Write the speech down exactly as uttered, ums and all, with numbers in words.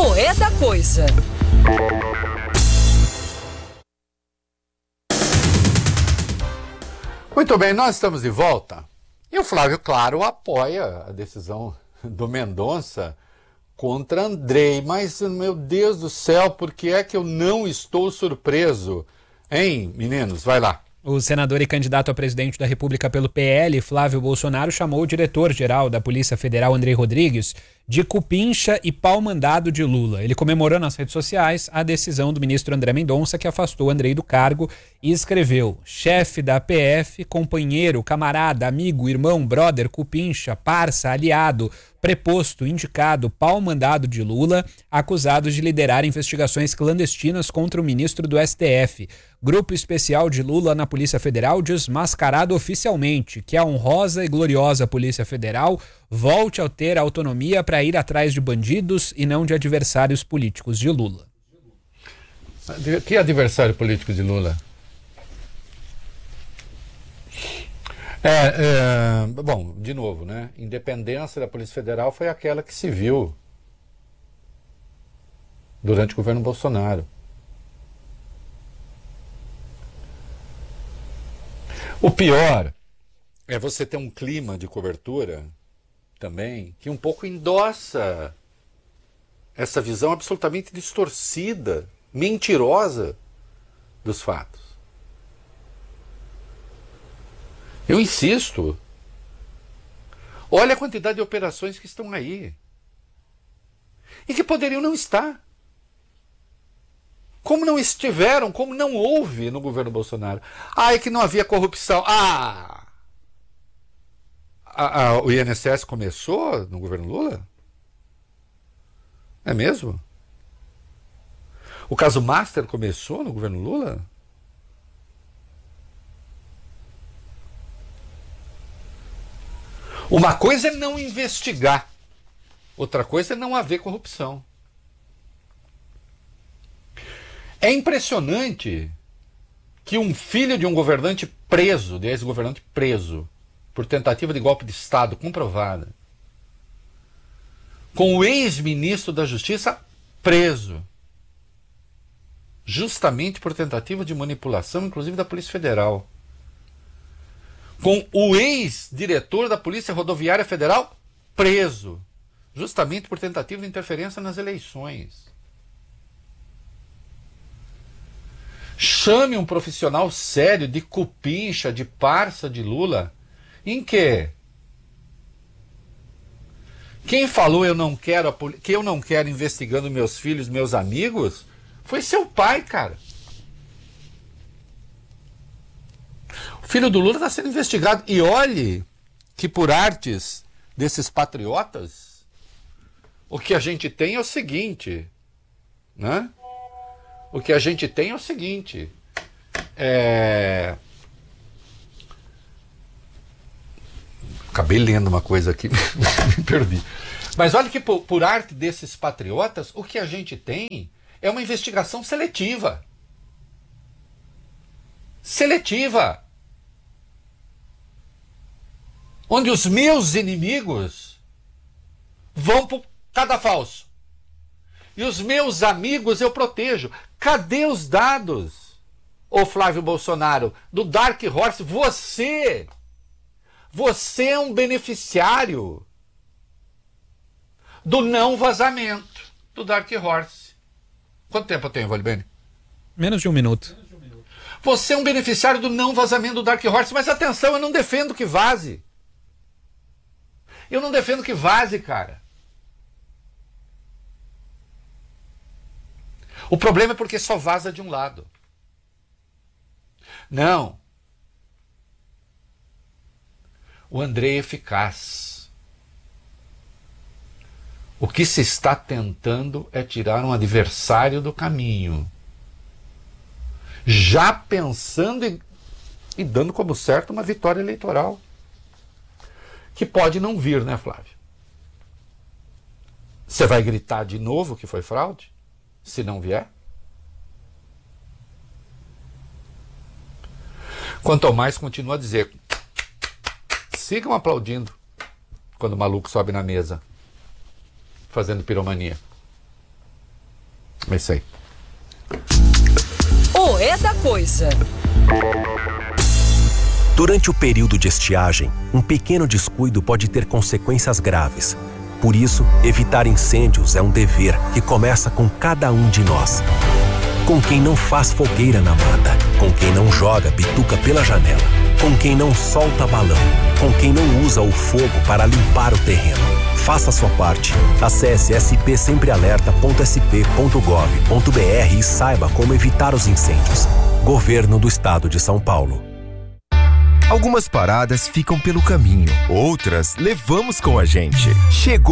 Como é da coisa. Muito bem, nós estamos de volta. E o Flávio, claro, apoia a decisão do Mendonça contra Andrei. Mas, meu Deus do céu, por que é que eu não estou surpreso? Hein, meninos? Vai lá. O senador e candidato a presidente da República pelo P L, Flávio Bolsonaro, chamou o diretor-geral da Polícia Federal, Andrei Rodrigues, de cupincha e pau-mandado de Lula. Ele comemorou nas redes sociais a decisão do ministro André Mendonça, que afastou Andrei do cargo, e escreveu: chefe da P F, companheiro, camarada, amigo, irmão, brother, cupincha, parça, aliado, preposto, indicado, pau-mandado de Lula, acusados de liderar investigações clandestinas contra o ministro do S T F. Grupo especial de Lula na Polícia Federal desmascarado oficialmente, que a honrosa e gloriosa Polícia Federal volte a ter autonomia para ir atrás de bandidos e não de adversários políticos de Lula. Que adversário político de Lula? É, é, bom, de novo, né? Independência da Polícia Federal foi aquela que se viu durante o governo Bolsonaro. O pior é você ter um clima de cobertura também que um pouco endossa essa visão absolutamente distorcida, mentirosa dos fatos. Eu insisto, olha a quantidade de operações que estão aí e que poderiam não estar. Como não estiveram, como não houve no governo Bolsonaro. Ah, é que não havia corrupção. Ah! A, a, o I N S S começou no governo Lula? É mesmo? O caso Master começou no governo Lula? Uma coisa é não investigar, outra coisa é não haver corrupção. É impressionante que um filho de um governante preso, de ex-governante preso, por tentativa de golpe de Estado comprovada, com o ex-ministro da Justiça preso, justamente por tentativa de manipulação, inclusive da Polícia Federal, com o ex-diretor da Polícia Rodoviária Federal preso, justamente por tentativa de interferência nas eleições. Chame um profissional sério de cupincha, de parça de Lula. Em quê? Quem falou eu não quero a poli- que eu não quero investigando meus filhos, meus amigos, foi seu pai, cara. O filho do Lula está sendo investigado. E olhe que por artes desses patriotas, o que a gente tem é o seguinte, né? O que a gente tem é o seguinte, é... acabei lendo uma coisa aqui, me perdi. Mas olha que por, por arte desses patriotas, o que a gente tem é uma investigação seletiva. Seletiva. Onde os meus inimigos vão para o cadafalso. E os meus amigos eu protejo. Cadê os dados, ô Flávio Bolsonaro, do Dark Horse? Você, você é um beneficiário do não vazamento do Dark Horse. Quanto tempo eu tenho, Valibene? Menos de um minuto. Você é um beneficiário do não vazamento do Dark Horse, mas atenção, eu não defendo que vaze. Eu não defendo que vaze, cara. O problema é porque só vaza de um lado. Não. O Andrei é eficaz. O que se está tentando é tirar um adversário do caminho. Já pensando e, e dando como certo uma vitória eleitoral. Que pode não vir, né, Flávio? Você vai gritar de novo que foi fraude? Se não vier? Quanto ao mais, continua a dizer, sigam aplaudindo quando o maluco sobe na mesa, fazendo piromania. É isso aí. O É da Coisa. Durante o período de estiagem, um pequeno descuido pode ter consequências graves. Por isso, evitar incêndios é um dever que começa com cada um de nós. Com quem não faz fogueira na mata, com quem não joga bituca pela janela, com quem não solta balão, com quem não usa o fogo para limpar o terreno. Faça a sua parte. Acesse s p sempre alerta ponto s p ponto gov ponto b r e saiba como evitar os incêndios. Governo do Estado de São Paulo. Algumas paradas ficam pelo caminho, outras levamos com a gente. Chegou